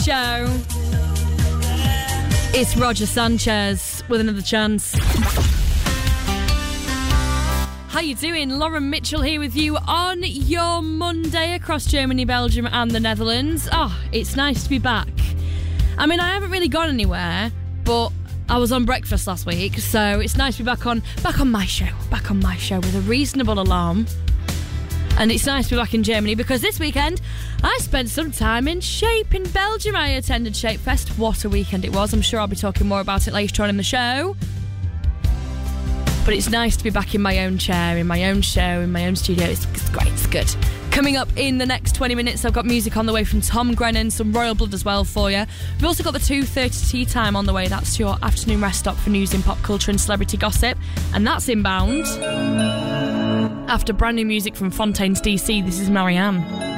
Show. It's Roger Sanchez with Another Chance. How you doing? Lauren Mitchell here with you on your Monday across Germany, Belgium and the Netherlands. Oh, it's nice to be back. I mean, I haven't really gone anywhere, but I was on breakfast last week, so it's nice to be back on my show with a reasonable alarm. And it's nice to be back in Germany because this weekend I spent some time in Shape in Belgium. I attended Shape Fest. What a weekend it was. I'm sure I'll be talking more about it later on in the show. But it's nice to be back in my own chair, in my own show, in my own studio. It's great, it's good. Coming up in the next 20 minutes, I've got music on the way from Tom Grennan, some Royal Blood as well for you. We've also got the 2:30 tea time on the way. That's your afternoon rest stop for news in pop culture and celebrity gossip. And that's inbound. After brand new music from Fontaines DC, this is Marianne.